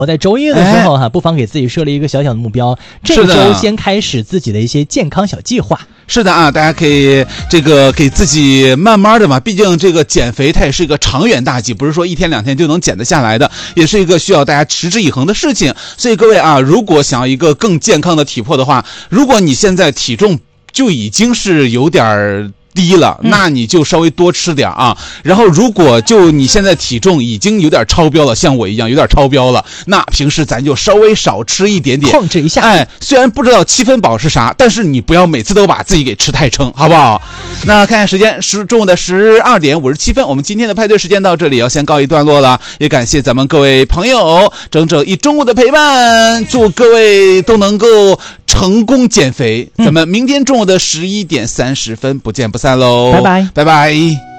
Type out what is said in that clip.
我在周一的时候不妨给自己设立一个小小的目标，这周先开始自己的一些健康小计划。 是的啊，大家可以给自己慢慢的嘛，毕竟这个减肥它也是一个长远大计，不是说1天2天就能减得下来的，也是一个需要大家持之以恒的事情。所以各位啊，如果想要一个更健康的体魄的话，如果你现在体重就已经是有点低了，那你就稍微多吃点啊。然后如果就你现在体重已经有点超标了，像我一样有点超标了，那平时咱就稍微少吃一点点， 控制一下。 虽然不知道7分饱是啥，但是你不要每次都把自己给吃太撑，好不好？那看看时间，是中午的12点57分，我们今天的派对时间到这里要先告一段落了，也感谢咱们各位朋友整整1中午的陪伴，祝各位都能够成功减肥。咱们明天中午的11点30分不见不散喽， 拜拜， 拜拜。